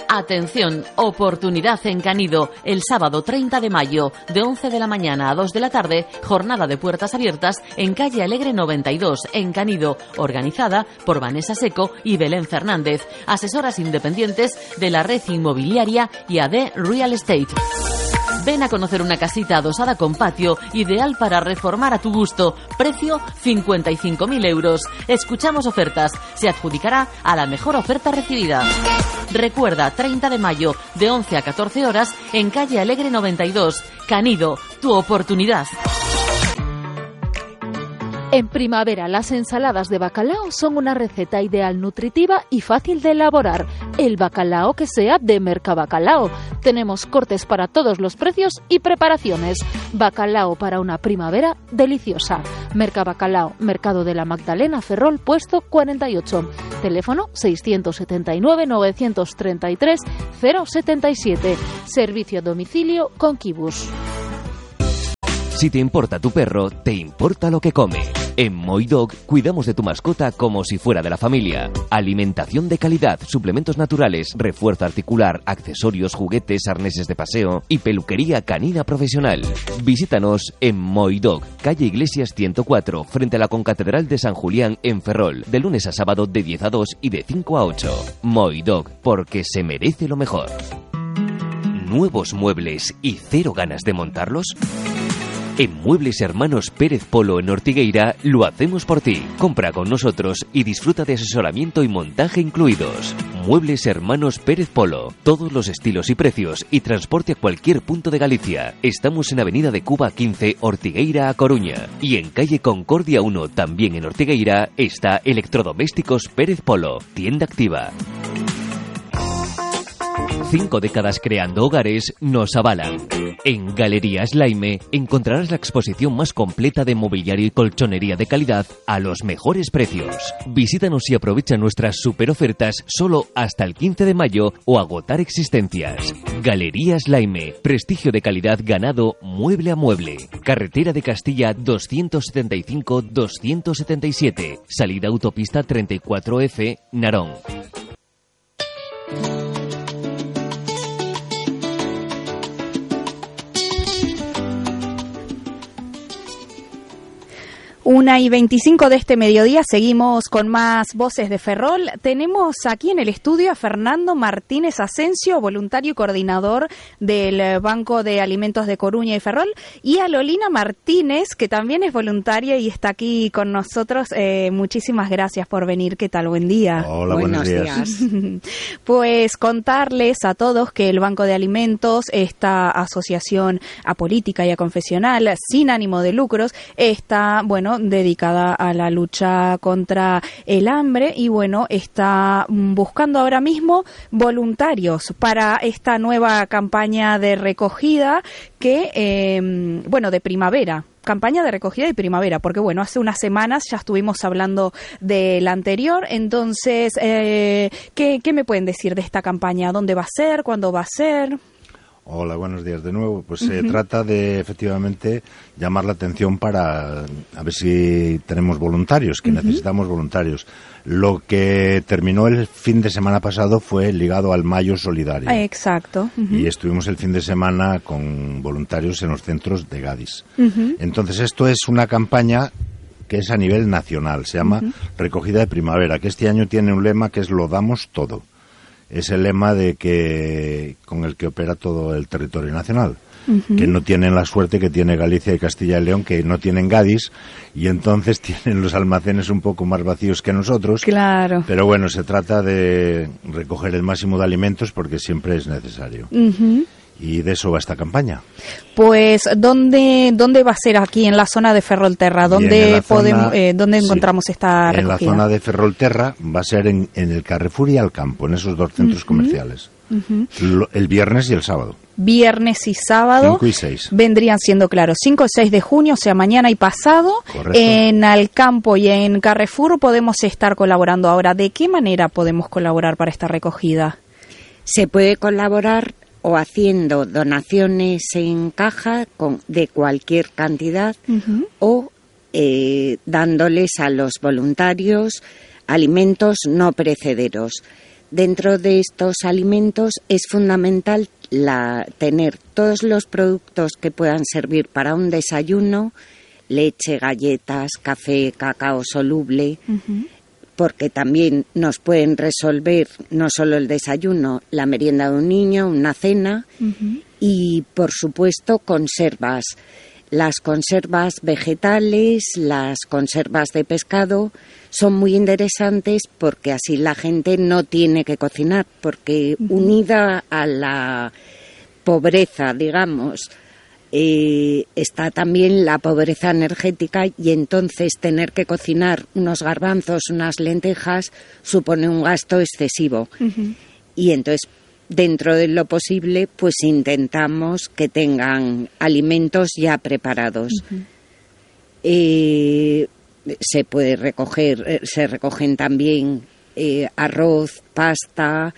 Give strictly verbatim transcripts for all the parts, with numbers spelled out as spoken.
Atención, oportunidad en Canido. El sábado treinta de mayo, de once de la mañana a dos de la tarde, jornada de puertas abiertas en calle Alegre noventa y dos, en Canido, organizada por Vanessa Seco y Belén Fernández, asesoras independientes de la red inmobiliaria y A D Real Estate. Ven a conocer una casita adosada con patio, ideal para reformar a tu gusto. Precio cincuenta y cinco mil euros. Escuchamos ofertas. Se adjudicará a la mejor oferta recibida. Recuerda, treinta de mayo, de once a catorce horas, en calle Alegre noventa y dos. Canido, tu oportunidad. En primavera, las ensaladas de bacalao son una receta ideal, nutritiva y fácil de elaborar. El bacalao que sea de Mercabacalao. Tenemos cortes para todos los precios y preparaciones. Bacalao para una primavera deliciosa. Mercabacalao, Mercado de la Magdalena, Ferrol, puesto cuarenta y ocho. Teléfono seiscientos setenta y nueve, novecientos treinta y tres, cero setenta y siete. Servicio a domicilio con Kibus. Si te importa tu perro, te importa lo que come. En Moi Dog cuidamos de tu mascota como si fuera de la familia. Alimentación de calidad, suplementos naturales, refuerzo articular, accesorios, juguetes, arneses de paseo y peluquería canina profesional. Visítanos en Moi Dog, calle Iglesias ciento cuatro, frente a la Concatedral de San Julián en Ferrol, de lunes a sábado de diez a dos y de cinco a ocho. Moi Dog, porque se merece lo mejor. ¿Nuevos muebles y cero ganas de montarlos? En Muebles Hermanos Pérez Polo en Ortigueira lo hacemos por ti. Compra con nosotros y disfruta de asesoramiento y montaje incluidos. Muebles Hermanos Pérez Polo. Todos los estilos y precios y transporte a cualquier punto de Galicia. Estamos en Avenida de Cuba quince, Ortigueira a Coruña. Y en calle Concordia uno, también en Ortigueira, está Electrodomésticos Pérez Polo. Tienda activa. Cinco décadas creando hogares nos avalan. En Galería Slaime encontrarás la exposición más completa de mobiliario y colchonería de calidad a los mejores precios. Visítanos y aprovecha nuestras super ofertas solo hasta el quince de mayo o agotar existencias. Galería Slaime, prestigio de calidad ganado mueble a mueble. Carretera de Castilla doscientos setenta y cinco doscientos setenta y siete. Salida autopista treinta y cuatro F, Narón. Una y veinticinco de este mediodía, seguimos con más voces de Ferrol. Tenemos aquí en el estudio a Fernando Martínez Asensio, voluntario y coordinador del Banco de Alimentos de Coruña y Ferrol, y a Lolina Martínez, que también es voluntaria y está aquí con nosotros. Eh, muchísimas gracias por venir. ¿Qué tal? Buen día. Hola, buenos, buenos días. días. Pues contarles a todos que el Banco de Alimentos, esta asociación apolítica y aconfesional sin ánimo de lucros, está, bueno, dedicada a la lucha contra el hambre y bueno, está buscando ahora mismo voluntarios para esta nueva campaña de recogida que, eh, bueno, de primavera. Campaña de recogida de primavera, porque bueno, hace unas semanas ya estuvimos hablando de la anterior, entonces, eh, ¿qué, qué me pueden decir de esta campaña? ¿Dónde va a ser? ¿Cuándo va a ser? Hola, buenos días de nuevo. Pues se uh-huh. trata de, efectivamente, llamar la atención para a ver si tenemos voluntarios, que uh-huh. necesitamos voluntarios. Lo que terminó el fin de semana pasado fue ligado al Mayo Solidario. Ah, exacto. Uh-huh. Y estuvimos el fin de semana con voluntarios en los centros de Gadis. Uh-huh. Entonces, esto es una campaña que es a nivel nacional. Se llama uh-huh. Recogida de Primavera, que este año tiene un lema que es "Lo damos todo". Es el lema de que con el que opera todo el territorio nacional, uh-huh. que no tienen la suerte que tiene Galicia y Castilla y León, que no tienen Gadis, y entonces tienen los almacenes un poco más vacíos que nosotros. Claro. Pero bueno, se trata de recoger el máximo de alimentos porque siempre es necesario. Uh-huh. Y de eso va esta campaña. Pues, ¿dónde dónde va a ser aquí en la zona de Ferrolterra? ¿Dónde podemos, eh, dónde encontramos sí, esta recogida? En la zona de Ferrolterra va a ser en, en el Carrefour y Alcampo, en esos dos centros uh-huh. comerciales. Uh-huh. El viernes y el sábado. Viernes y sábado. cinco y seis. Vendrían siendo, claro, cinco y seis de junio, o sea, mañana y pasado. Correcto. En Alcampo y en Carrefour podemos estar colaborando ahora. ¿De qué manera podemos colaborar para esta recogida? Se puede colaborar o haciendo donaciones en caja con, de cualquier cantidad uh-huh. o eh, dándoles a los voluntarios alimentos no perecederos. dentro de estos alimentos es fundamental la, tener todos los productos que puedan servir para un desayuno, leche, galletas, café, cacao soluble, uh-huh. porque también nos pueden resolver no solo el desayuno, la merienda de un niño, una cena, uh-huh. y por supuesto conservas. Las conservas vegetales, las conservas de pescado son muy interesantes porque así la gente no tiene que cocinar, porque uh-huh. unida a la pobreza, digamos, eh, está también la pobreza energética, y entonces tener que cocinar unos garbanzos, unas lentejas, supone un gasto excesivo. Uh-huh. Y entonces, dentro de lo posible, pues intentamos que tengan alimentos ya preparados. Uh-huh. Eh, se puede recoger, eh, se recogen también eh, arroz, pasta,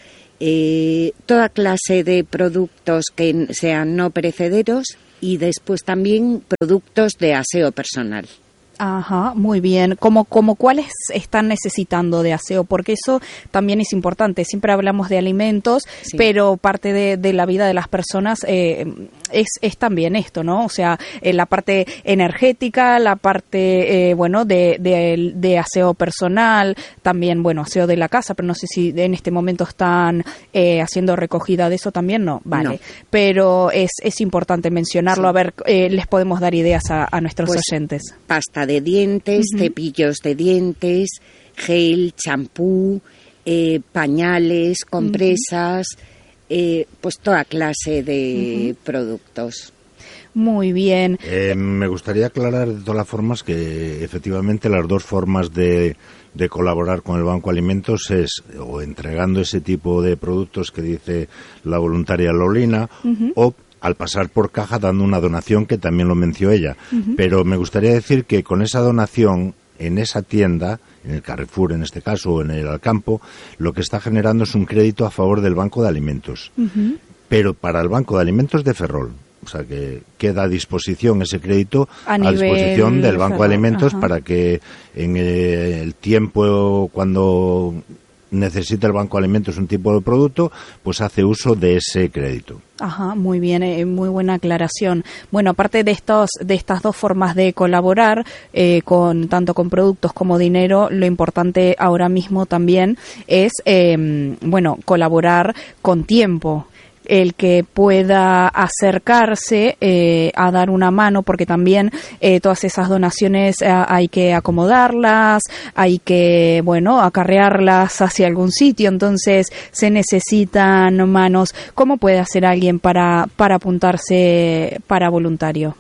eh, toda clase de productos que sean no perecederos, y después también productos de aseo personal. Ajá, muy bien. ¿Cómo, cómo cuáles están necesitando de aseo? Porque eso también es importante. Siempre hablamos de alimentos, sí. pero parte de, de la vida de las personas eh, es, es también esto, ¿no? O sea, eh, la parte energética, la parte, eh, bueno, de, de, de aseo personal, también, bueno, aseo de la casa, pero no sé si en este momento están eh, haciendo recogida de eso también, no, vale. No. Pero es, es importante mencionarlo, sí. a ver, eh, les podemos dar ideas a, a nuestros pues, oyentes. Pasta de dientes, uh-huh. cepillos de dientes, gel, champú, eh, pañales, compresas, uh-huh. eh, pues toda clase de uh-huh. productos. Muy bien. Eh, me gustaría aclarar de todas las formas que efectivamente las dos formas de, de colaborar con el Banco Alimentos es o entregando ese tipo de productos que dice la voluntaria Lolina, uh-huh. o al pasar por caja dando una donación, que también lo mencionó ella. Uh-huh. Pero me gustaría decir que con esa donación, en esa tienda, en el Carrefour en este caso, o en el Alcampo, lo que está generando es un crédito a favor del Banco de Alimentos. Uh-huh. Pero para el Banco de Alimentos de Ferrol. O sea, que queda a disposición ese crédito, a, a disposición del Banco de Alimentos, ajá. para que en el tiempo cuando necesita el Banco de Alimentos un tipo de producto, pues hace uso de ese crédito. Ajá, muy bien, eh, muy buena aclaración. Bueno, aparte de estos, de estas dos formas de colaborar, eh, con tanto con productos como dinero, lo importante ahora mismo también es, eh, bueno, colaborar con tiempo. El que pueda acercarse eh, a dar una mano, porque también eh, todas esas donaciones eh, hay que acomodarlas, hay que, bueno, acarrearlas hacia algún sitio, entonces se necesitan manos. ¿Cómo puede hacer alguien para, para apuntarse para voluntario?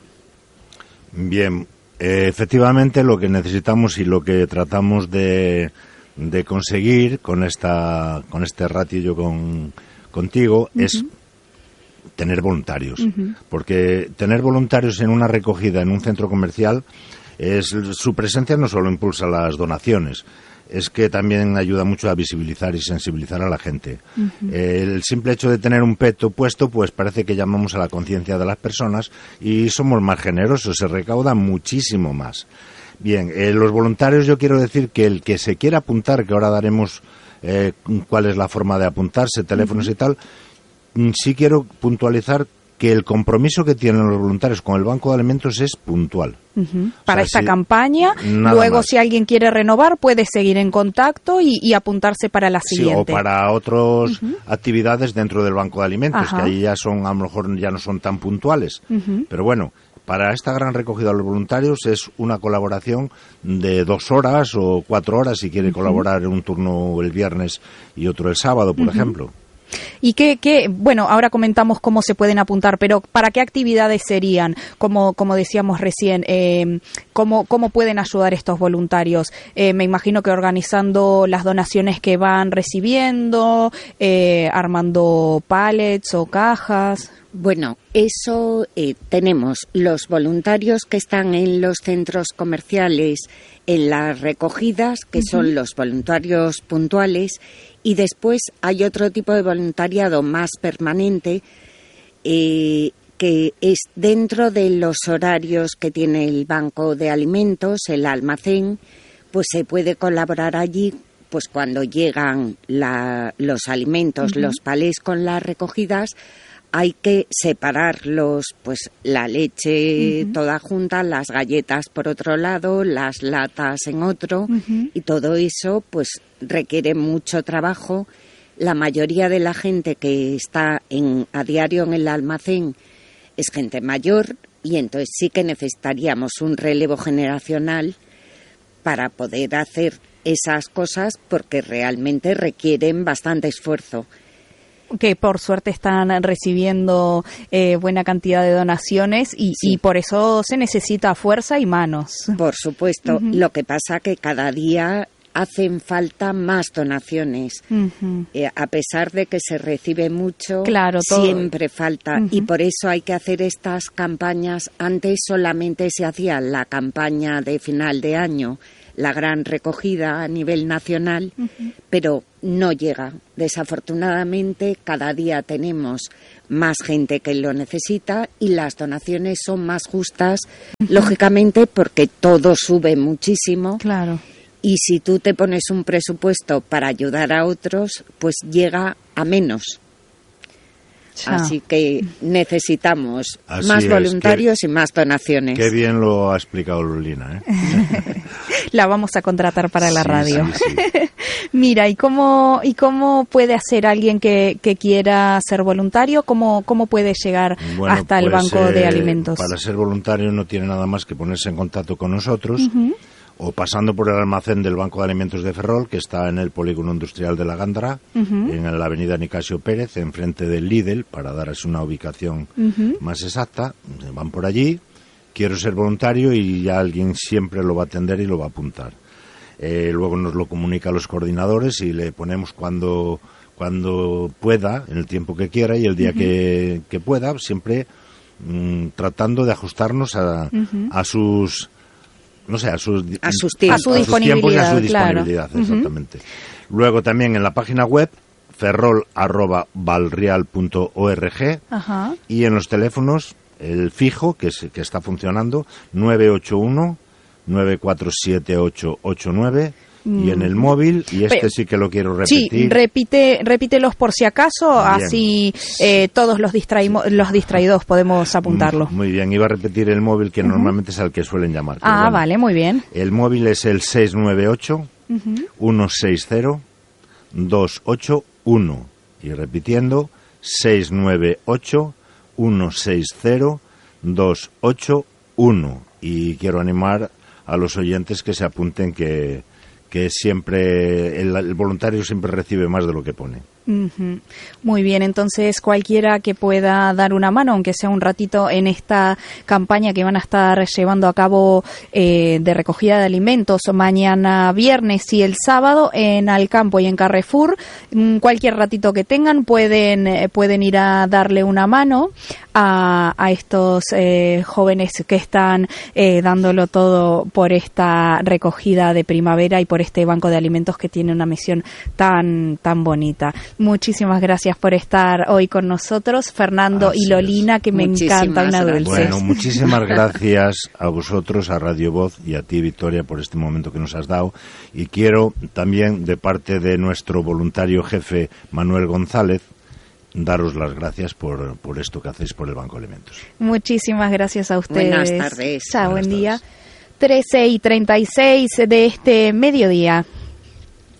Bien, eh, efectivamente lo que necesitamos y lo que tratamos de, de conseguir con esta con este ratio yo con contigo, uh-huh. es tener voluntarios, uh-huh. porque tener voluntarios en una recogida en un centro comercial, es su presencia no solo impulsa las donaciones, es que también ayuda mucho a visibilizar y sensibilizar a la gente. Uh-huh. Eh, el simple hecho de tener un peto puesto, pues parece que llamamos a la conciencia de las personas y somos más generosos, se recauda muchísimo más. Bien, eh, los voluntarios, yo quiero decir que el que se quiera apuntar, que ahora daremos Eh, cuál es la forma de apuntarse, teléfonos uh-huh. y tal, sí quiero puntualizar que el compromiso que tienen los voluntarios con el Banco de Alimentos es puntual. Uh-huh. Para o sea, esta si, campaña, luego más. Si alguien quiere renovar puede seguir en contacto y, y apuntarse para la siguiente. Sí, o para otras uh-huh. actividades dentro del Banco de Alimentos, uh-huh. que ahí ya son, a lo mejor ya no son tan puntuales, uh-huh. pero bueno. Para esta gran recogida de los voluntarios es una colaboración de dos horas o cuatro horas si quiere uh-huh. colaborar en un turno el viernes y otro el sábado, por uh-huh. ejemplo. Y qué, qué, bueno, ahora comentamos cómo se pueden apuntar, pero ¿para qué actividades serían? Como, como decíamos recién, eh, ¿cómo, ¿cómo pueden ayudar estos voluntarios? Eh, me imagino que organizando las donaciones que van recibiendo, eh, armando pallets o cajas. Bueno, eso eh, tenemos los voluntarios que están en los centros comerciales, en las recogidas, que uh-huh. son los voluntarios puntuales, y después hay otro tipo de voluntariado más permanente, eh, que es dentro de los horarios que tiene el Banco de Alimentos, el almacén, pues se puede colaborar allí pues cuando llegan la, los alimentos, uh-huh. los palés con las recogidas, hay que separarlos, pues la leche uh-huh. toda junta, las galletas por otro lado, las latas en otro, uh-huh. y todo eso pues requiere mucho trabajo. La mayoría de la gente que está en, a diario en el almacén es gente mayor, y entonces sí que necesitaríamos un relevo generacional para poder hacer esas cosas, porque realmente requieren bastante esfuerzo. Que por suerte están recibiendo eh, buena cantidad de donaciones y, sí. y por eso se necesita fuerza y manos. Por supuesto, uh-huh. lo que pasa que cada día hacen falta más donaciones. Uh-huh. Eh, a pesar de que se recibe mucho, claro, todo. siempre falta. Uh-huh. Y por eso hay que hacer estas campañas. Antes solamente se hacía la campaña de final de año, la gran recogida a nivel nacional, uh-huh. pero no llega. Desafortunadamente, cada día tenemos más gente que lo necesita y las donaciones son más justas, uh-huh. lógicamente, porque todo sube muchísimo. Claro. Y si tú te pones un presupuesto para ayudar a otros, pues llega a menos. Ya. Así que necesitamos Así más voluntarios que, y más donaciones. Qué bien lo ha explicado Lolina, ¿eh? La vamos a contratar para la sí, radio. Sí, sí. Mira, ¿y cómo y cómo puede hacer alguien que, que quiera ser voluntario? ¿Cómo, cómo puede llegar bueno, hasta pues, el banco eh, de alimentos? Para ser voluntario no tiene nada más que ponerse en contacto con nosotros, uh-huh. o pasando por el almacén del Banco de Alimentos de Ferrol, que está en el Polígono Industrial de la Gándara, uh-huh. en la avenida Nicasio Pérez, enfrente del Lidl, para darles una ubicación uh-huh. más exacta. Van por allí, quiero ser voluntario, y ya alguien siempre lo va a atender y lo va a apuntar. Eh, luego nos lo comunica a los coordinadores y le ponemos cuando, cuando pueda, en el tiempo que quiera y el día uh-huh. que, que pueda, siempre mmm, tratando de ajustarnos a, uh-huh. a sus... no sé, a sus, a sus, tiempos, a su a sus tiempos y a su claro. disponibilidad, exactamente. Uh-huh. Luego también en la página web ferrol arroba valreal punto org, uh-huh. y en los teléfonos el fijo que, es, que está funcionando nueve ocho uno nueve cuatro siete ocho ocho nueve, y en el móvil, y este Pero, sí que lo quiero repetir. Sí, repite, repítelos por si acaso, bien. Así eh, todos los, distraímos, los distraídos podemos apuntarlo. Muy bien, iba a repetir el móvil que uh-huh. normalmente es al que suelen llamar. Ah, bueno, vale, muy bien. El móvil es el seis nueve ocho uno seis cero dos ocho uno, y repitiendo, seis nueve ocho uno seis cero dos ocho uno, y quiero animar a los oyentes que se apunten, que que siempre el, el voluntario siempre recibe más de lo que pone. Uh-huh. Muy bien, entonces cualquiera que pueda dar una mano, aunque sea un ratito, en esta campaña que van a estar llevando a cabo eh, de recogida de alimentos mañana viernes y el sábado en Alcampo y en Carrefour, cualquier ratito que tengan pueden eh, pueden ir a darle una mano a, a estos eh, jóvenes que están eh, dándolo todo por esta recogida de primavera y por este banco de alimentos que tiene una misión tan tan bonita. Muchísimas gracias por estar hoy con nosotros, Fernando Así y Lolina, que me muchísimas encanta una dulce. Bueno, muchísimas gracias a vosotros, a Radio Voz, y a ti, Victoria, por este momento que nos has dado. Y quiero también, de parte de nuestro voluntario jefe, Manuel González, daros las gracias por, por esto que hacéis por el Banco de Alimentos. Muchísimas gracias a ustedes. Buenas tardes. Chao, Buenas buen día. tardes. trece y treinta y seis de este mediodía.